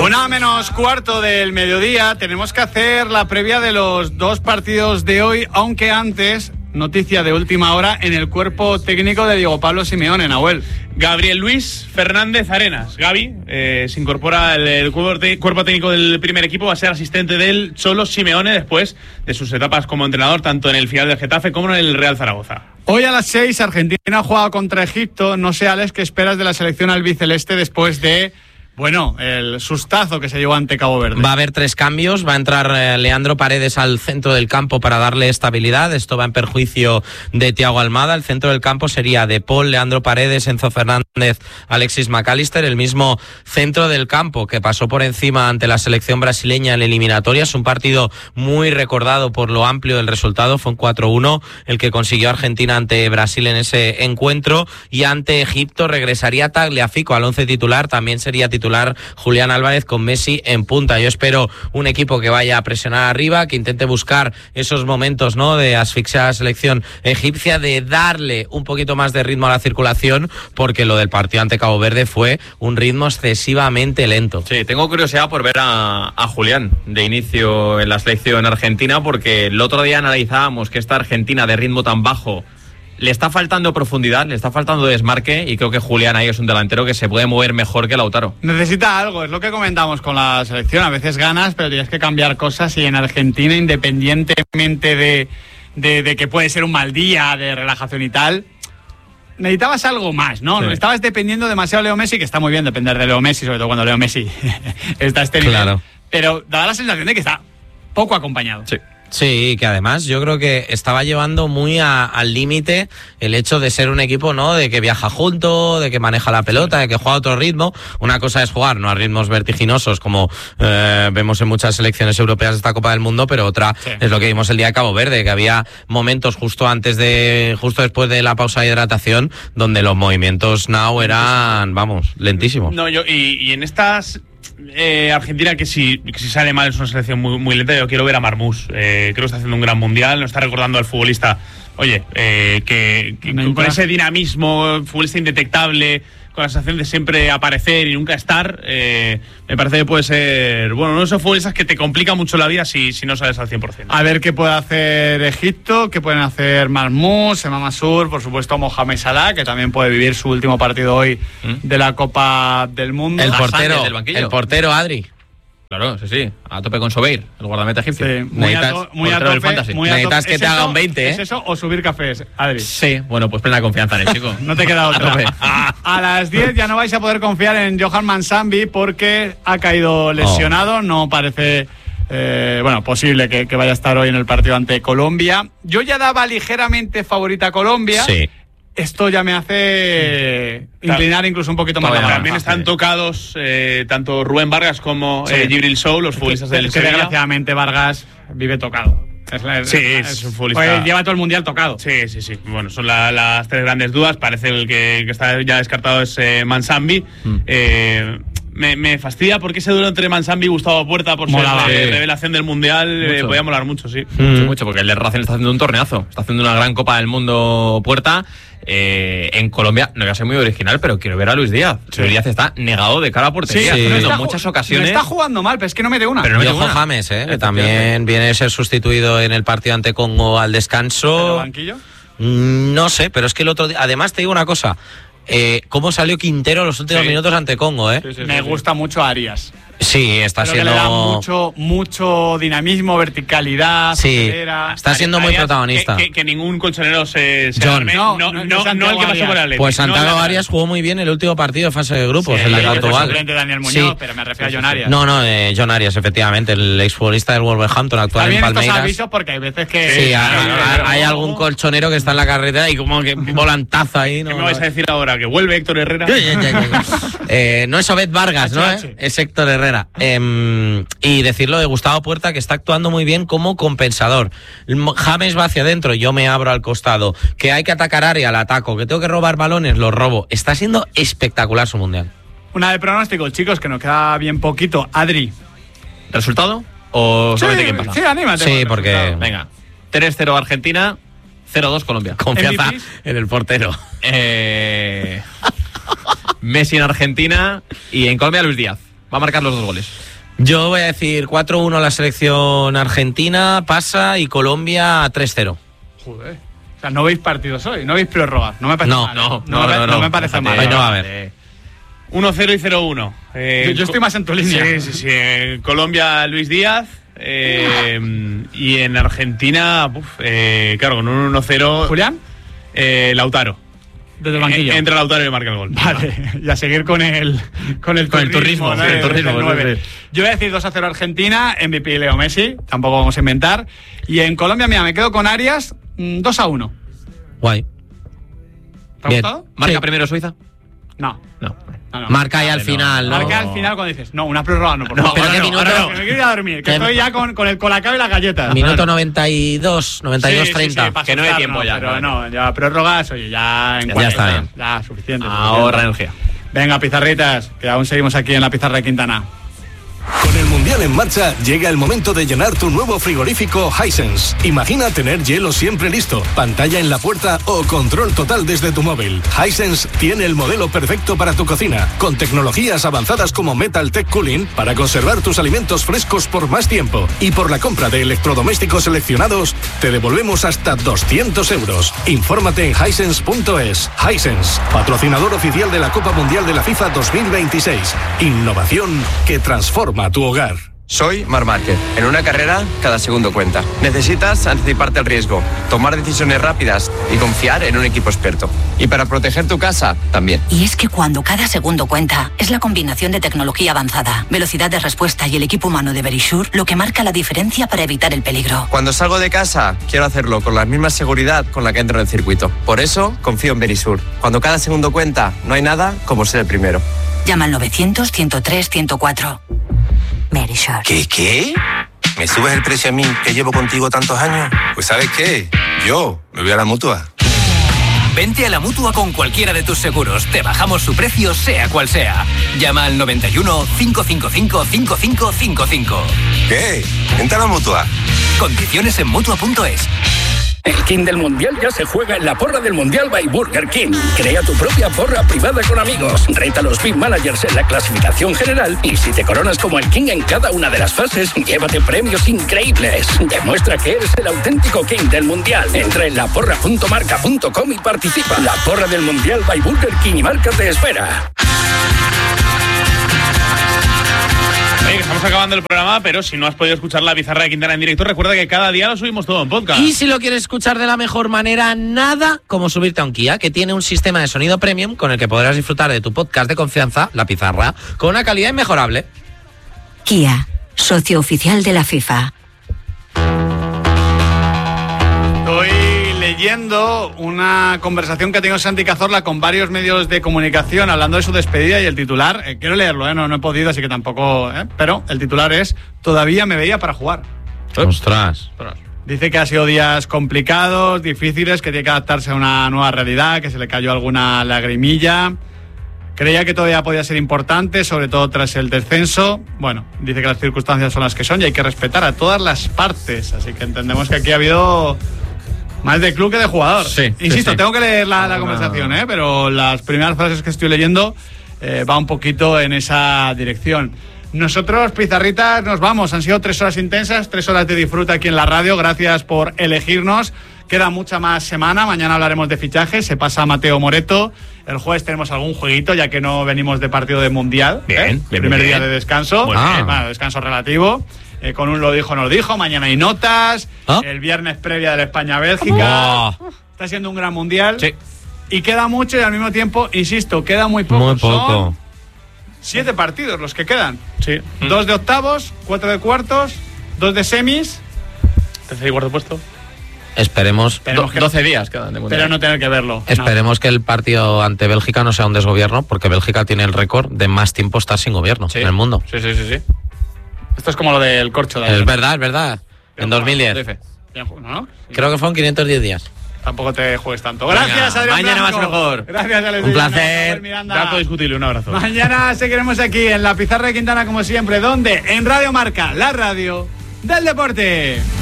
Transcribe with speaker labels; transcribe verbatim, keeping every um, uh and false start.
Speaker 1: Una menos cuarto del mediodía, tenemos que hacer la previa de los dos partidos de hoy, aunque antes, noticia de última hora en el cuerpo técnico de Diego Pablo Simeone, Nahuel.
Speaker 2: Gabriel Luis Fernández Arenas, Gavi, eh, se incorpora el, el cuerpo, te, cuerpo técnico del primer equipo, va a ser asistente del Cholo Simeone después de sus etapas como entrenador, tanto en el filial del Getafe como en el Real Zaragoza.
Speaker 1: Hoy a las seis, Argentina juega contra Egipto. No sé, Alex, ¿qué esperas de la selección albiceleste después de... Bueno, el sustazo que se llevó ante Cabo Verde?
Speaker 3: Va a haber tres cambios. Va a entrar eh, Leandro Paredes al centro del campo para darle estabilidad. Esto va en perjuicio de Thiago Almada. El centro del campo sería De Paul, Leandro Paredes, Enzo Fernández, Alexis McAllister. El mismo centro del campo que pasó por encima ante la selección brasileña en eliminatorias. Un partido muy recordado por lo amplio del resultado. Fue un cuatro uno el que consiguió Argentina ante Brasil en ese encuentro. Y ante Egipto regresaría Tagliafico al once titular. También sería titular Julián Álvarez con Messi en punta. Yo espero un equipo que vaya a presionar arriba, que intente buscar esos momentos, ¿no?, de asfixiar a la selección egipcia, de darle un poquito más de ritmo a la circulación, porque lo del partido ante Cabo Verde fue un ritmo excesivamente lento.
Speaker 4: Sí, tengo curiosidad por ver a, a Julián de inicio en la selección argentina, porque el otro día analizábamos que esta Argentina de ritmo tan bajo le está faltando profundidad, le está faltando desmarque, y creo que Julián ahí es un delantero que se puede mover mejor que Lautaro.
Speaker 1: Necesita algo, es lo que comentamos con la selección. A veces ganas, pero tienes que cambiar cosas, y en Argentina, independientemente de, de, de que puede ser un mal día de relajación y tal, necesitabas algo más, ¿no? Sí. Estabas dependiendo demasiado de Leo Messi, que está muy bien depender de Leo Messi, sobre todo cuando Leo Messi está a este nivel.
Speaker 3: Claro.
Speaker 1: Pero daba la sensación de que está poco acompañado.
Speaker 4: Sí.
Speaker 3: Sí, que además yo creo que estaba llevando muy a, al límite el hecho de ser un equipo, ¿no?, de que viaja junto, de que maneja la pelota, de que juega a otro ritmo. Una cosa es jugar, no a ritmos vertiginosos como eh, vemos en muchas selecciones europeas de esta Copa del Mundo, pero otra sí. es lo que vimos el día de Cabo Verde, que había momentos justo antes de, justo después de la pausa de hidratación, donde los movimientos now eran, vamos, lentísimos.
Speaker 2: No, yo y, y en estas Eh, Argentina, que si, que si sale mal es una selección muy, muy lenta. Yo quiero ver a Marmús, eh, creo que está haciendo un gran mundial, nos está recordando al futbolista, oye, eh, que, que con, con ese dinamismo, futbolista indetectable, con la sensación de siempre aparecer y nunca estar, eh, me parece que puede ser, bueno, uno de esos futbolistas que te complica mucho la vida si, si no sales al cien por ciento.
Speaker 1: A ver qué puede hacer Egipto, qué pueden hacer Marmús, Emma Masur, por supuesto Mohamed Salah, que también puede vivir su último partido hoy ¿Mm? de la Copa del Mundo.
Speaker 3: El portero, el portero Adri.
Speaker 4: Claro, sí, sí, a tope con Sobeir, el guardameta egipcio.
Speaker 1: Sí, muy a, to, muy a tope, muy a
Speaker 3: necesitas
Speaker 1: tope.
Speaker 3: que te haga un veinte, ¿eh?
Speaker 1: ¿Es eso o subir cafés, Adri?
Speaker 4: Sí, bueno, pues plena confianza en el chico.
Speaker 1: No te queda otra. A, a las diez ya no vais a poder confiar en Johan Mansambi porque ha caído lesionado, oh. no parece... Eh, bueno, posible que, que vaya a estar hoy en el partido ante Colombia. Yo ya daba ligeramente favorita a Colombia.
Speaker 3: Sí.
Speaker 1: Esto ya me hace inclinar incluso un poquito más.
Speaker 2: También, también están tocados eh, tanto Rubén Vargas como sí. eh, Gibril Sou, los futbolistas del
Speaker 1: Sevilla. Desgraciadamente Vargas vive tocado. Es la,
Speaker 2: sí,
Speaker 1: es,
Speaker 2: es un futbolista.
Speaker 1: Pues lleva todo el mundial tocado.
Speaker 2: Sí, sí, sí. Bueno, son la, las tres grandes dudas. Parece el que, que está ya descartado es eh, Mansambi. Mm. Eh, Me, me fastidia porque ese duelo entre Mansambi y Gustavo Puerta, por ser la eh, revelación del Mundial, eh, podía molar mucho, sí.
Speaker 4: Mm. Mucho, mucho, porque el de Racing está haciendo un torneazo. Está haciendo una gran Copa del Mundo Puerta. Eh, en Colombia, no voy a ser muy original, pero quiero ver a Luis Díaz. Sí. Luis Díaz está negado de cara a portería.
Speaker 1: Sí, sí.
Speaker 4: En
Speaker 1: no
Speaker 4: muchas ocasiones.
Speaker 1: No está jugando mal, pero es que no mete una.
Speaker 3: Pero no mete una. James, eh, que también viene a ser sustituido en el partido ante Congo al descanso.
Speaker 1: ¿En el banquillo?
Speaker 3: No sé, pero es que el otro día... Además, te digo una cosa. Eh, ¿Cómo salió Quintero los últimos sí. minutos ante Congo, eh?
Speaker 1: Sí, sí, Me sí, gusta sí. mucho Arias.
Speaker 3: Sí, está
Speaker 1: Creo
Speaker 3: siendo...
Speaker 1: que le da mucho, mucho dinamismo, verticalidad.
Speaker 3: Sí,
Speaker 1: acelera.
Speaker 3: está siendo muy
Speaker 2: Arias,
Speaker 3: protagonista.
Speaker 2: Que, que, que ningún colchonero se... se
Speaker 3: John.
Speaker 2: No, no, no, no, no el que pasó por el Atlético.
Speaker 3: Pues Santiago
Speaker 2: no,
Speaker 3: Arias jugó muy bien el último partido de fase de grupos,
Speaker 1: sí,
Speaker 3: en la de Portugal.
Speaker 1: Suplente Daniel Muñoz, sí. pero me refiero sí, a John Arias.
Speaker 3: No, no, eh, John Arias, efectivamente, el exfutbolista del Wolverhampton, actual
Speaker 1: También
Speaker 3: en Palmeiras.
Speaker 1: Estos avisos porque hay veces que...
Speaker 3: Sí, hay, hay, hay algún colchonero que está en la carretera y como que volantazo ahí. ¿no?
Speaker 2: ¿Qué me vais a decir ahora? ¿Que vuelve Héctor Herrera?
Speaker 3: eh, no es Obed Vargas, ¿no? Eh? Es Héctor Herrera. Eh, y decirlo de Gustavo Puerta, que está actuando muy bien como compensador. James va hacia adentro, yo me abro al costado. Que hay que atacar área, la ataco. Que tengo que robar balones, los robo. Está siendo espectacular su mundial.
Speaker 1: Una de pronósticos, chicos, que nos queda bien poquito. Adri.
Speaker 4: ¿Resultado? ¿O
Speaker 1: sí,
Speaker 4: solamente quién pasa?
Speaker 1: Sí, anímate.
Speaker 3: Sí, porque...
Speaker 4: Resultado. Venga. tres cero Argentina, cero dos Colombia.
Speaker 3: Confianza
Speaker 1: M V Ps
Speaker 3: en el portero.
Speaker 4: Eh... Messi en Argentina y en Colombia Luis Díaz. Va a marcar los dos goles.
Speaker 3: Yo voy a decir cuatro uno la selección argentina, pasa, y Colombia tres cero.
Speaker 1: Joder. O sea, no veis partidos hoy, no veis prórrogas. No me parece
Speaker 3: No,
Speaker 1: mal.
Speaker 3: no,
Speaker 1: no,
Speaker 3: no,
Speaker 1: me,
Speaker 3: no,
Speaker 1: no
Speaker 3: no.
Speaker 1: me parece mal.
Speaker 3: Hoy no va a haber.
Speaker 2: uno cero y cero uno. Eh,
Speaker 1: Yo, yo estoy más en tu línea.
Speaker 2: Sí, sí, sí. En Colombia, Luis Díaz. Eh, y en Argentina, uf, eh, claro, con un uno cero.
Speaker 1: ¿Julián?
Speaker 2: Eh, Lautaro.
Speaker 1: Desde el banquillo.
Speaker 2: Eh, entra Lautaro y marca el gol.
Speaker 1: Vale, y a seguir con el con el
Speaker 3: Con el turismo,
Speaker 1: ¿no?
Speaker 3: sí, el
Speaker 1: El-
Speaker 3: turismo,
Speaker 1: el nueve.
Speaker 3: sí, sí.
Speaker 1: Yo voy a decir dos a cero Argentina, M V P Leo Messi, tampoco vamos a inventar. Y en Colombia, mira, me quedo con Arias, mm, dos a uno.
Speaker 3: Guay.
Speaker 1: ¿Te ha
Speaker 3: Bien.
Speaker 1: gustado?
Speaker 4: ¿Marca
Speaker 3: Sí.
Speaker 4: primero Suiza?
Speaker 1: No.
Speaker 4: No.
Speaker 1: no, no.
Speaker 3: Marca ahí al final, ¿no?
Speaker 1: Marca al final cuando dices, no, una prórroga no, por
Speaker 3: No,
Speaker 1: favor.
Speaker 3: pero
Speaker 1: Ahora
Speaker 3: qué
Speaker 1: no,
Speaker 3: minuto-
Speaker 1: ahora no, que me quiero ir a dormir, que
Speaker 3: Que-
Speaker 1: estoy ya con, con el colacao y las galletas.
Speaker 3: Minuto noventa y dos, noventa y dos
Speaker 1: Sí, sí,
Speaker 3: treinta.
Speaker 1: sí, para
Speaker 4: Que no hay
Speaker 1: asustarnos,
Speaker 4: tiempo ya,
Speaker 1: Pero
Speaker 4: no.
Speaker 1: no, ya prórrogas, oye, ya en
Speaker 3: Ya
Speaker 1: cuarenta,
Speaker 3: está bien.
Speaker 1: Ya, suficiente.
Speaker 4: Ahorra
Speaker 1: suficiente.
Speaker 4: energía.
Speaker 1: Venga, pizarritas, que aún seguimos aquí en la pizarra de Quintana.
Speaker 5: Con el Mundial en marcha, llega el momento de llenar tu nuevo frigorífico Hisense. Imagina tener hielo siempre listo, pantalla en la puerta o control total desde tu móvil. Hisense tiene el modelo perfecto para tu cocina, con tecnologías avanzadas como Metal Tech Cooling para conservar tus alimentos frescos por más tiempo. Y por la compra de electrodomésticos seleccionados, te devolvemos hasta doscientos euros. Infórmate en hisense punto es. Hisense, patrocinador oficial de la Copa Mundial de la FIFA dos mil veintiséis. Innovación que transforma tu hogar.
Speaker 6: Soy Marc Márquez. En una carrera, cada segundo cuenta. Necesitas anticiparte al riesgo, tomar decisiones rápidas y confiar en un equipo experto. Y para proteger tu casa, también.
Speaker 7: Y es que cuando cada segundo cuenta, es la combinación de tecnología avanzada, velocidad de respuesta y el equipo humano de Verisure lo que marca la diferencia para evitar el peligro.
Speaker 6: Cuando salgo de casa, quiero hacerlo con la misma seguridad con la que entro en el circuito. Por eso, confío en Verisure. Cuando cada segundo cuenta, no hay nada como ser el primero.
Speaker 7: Llama al novecientos, ciento tres, ciento cuatro. Verisure.
Speaker 8: ¿Qué, qué? ¿Me subes el precio a mí, que llevo contigo tantos años? Pues ¿sabes qué? Yo me voy a la Mutua.
Speaker 9: Vente a la Mutua con cualquiera de tus seguros. Te bajamos su precio, sea cual sea. Llama al noventa y uno, cinco cinco cinco, cinco cinco cinco cinco.
Speaker 8: ¿Qué? Vente a la Mutua.
Speaker 9: Condiciones en Mutua punto es.
Speaker 10: El King del Mundial ya se juega en la porra del Mundial by Burger King. Crea tu propia porra privada con amigos. Reta a los Big Managers en la clasificación general y si te coronas como el King en cada una de las fases, llévate premios increíbles. Demuestra que eres el auténtico King del Mundial. Entra en la porra punto marca punto com y participa. La porra del Mundial by Burger King y Marca te espera.
Speaker 2: Oye, que estamos acabando el programa, pero si no has podido escuchar la pizarra de Quintana en directo, recuerda que cada día lo subimos todo en podcast.
Speaker 3: Y si lo quieres escuchar de la mejor manera, nada como subirte a un Kia, que tiene un sistema de sonido premium con el que podrás disfrutar de tu podcast de confianza, La Pizarra, con una calidad inmejorable.
Speaker 7: Kia, socio oficial de la FIFA.
Speaker 1: Estoy leyendo una conversación que ha tenido Santi Cazorla con varios medios de comunicación hablando de su despedida y el titular, eh, quiero leerlo, eh, no, no he podido, así que tampoco, eh, pero el titular es: todavía me veía para jugar.
Speaker 3: Ostras.
Speaker 1: Dice que ha sido días complicados, difíciles, que tiene que adaptarse a una nueva realidad, que se le cayó alguna lagrimilla. Creía que todavía podía ser importante, sobre todo tras el descenso. Bueno, dice que las circunstancias son las que son y hay que respetar a todas las partes. Así que entendemos que aquí ha habido más de club que de jugador.
Speaker 4: Sí,
Speaker 1: Insisto,
Speaker 4: sí, sí.
Speaker 1: tengo que leer la, la
Speaker 4: No,
Speaker 1: conversación,
Speaker 4: no.
Speaker 1: ¿eh? Pero las primeras frases que estoy leyendo eh, va un poquito en esa dirección. Nosotros, pizarritas, nos vamos. Han sido tres horas intensas, tres horas de disfrute aquí en la radio. Gracias por elegirnos. Queda mucha más semana. Mañana hablaremos de fichajes. Se pasa Mateo Moreto. El jueves tenemos algún jueguito, ya que no venimos de partido de mundial.
Speaker 2: Bien,
Speaker 1: ¿eh?
Speaker 2: bien,
Speaker 1: Primer
Speaker 2: bien.
Speaker 1: día de descanso.
Speaker 2: Muy
Speaker 1: Ah.
Speaker 2: bien.
Speaker 1: Bueno, descanso relativo. Eh, con un lo dijo, no lo dijo. Mañana hay notas.
Speaker 3: ¿Ah?
Speaker 1: El viernes previa de la España-Bélgica.
Speaker 3: Oh.
Speaker 1: Está siendo un gran mundial.
Speaker 4: Sí.
Speaker 1: Y queda mucho y al mismo tiempo, insisto, queda muy poco.
Speaker 3: Muy poco.
Speaker 1: Son siete partidos los que quedan.
Speaker 2: Sí.
Speaker 1: Dos de octavos, cuatro de cuartos, dos de semis,
Speaker 2: Tercer y cuarto puesto.
Speaker 3: Esperemos,
Speaker 1: Esperemos que-
Speaker 4: doce días quedan de mundial.
Speaker 1: pero no tener que verlo.
Speaker 3: esperemos que el partido ante Bélgica no sea un desgobierno, porque Bélgica tiene el récord de más tiempo estar sin gobierno
Speaker 1: Sí.
Speaker 3: en el mundo.
Speaker 1: Sí, sí, sí, sí. Esto es como lo del corcho de
Speaker 3: Es
Speaker 1: ayer.
Speaker 3: verdad, es verdad. En dos mil diez.
Speaker 1: Bien jugado, ¿no? Sí.
Speaker 3: Creo que fueron quinientos diez días.
Speaker 1: Tampoco te juegues tanto. Gracias,
Speaker 4: Venga,
Speaker 1: Adrián
Speaker 4: mañana
Speaker 1: Blanco.
Speaker 4: más mejor.
Speaker 1: Gracias, Alex
Speaker 3: Un
Speaker 1: Villano,
Speaker 3: placer.
Speaker 1: Samuel Miranda.
Speaker 2: Dato discutible, un abrazo.
Speaker 1: Mañana seguiremos aquí en la Pizarra de Quintana como siempre. ¿Dónde? En Radio Marca, la radio del deporte.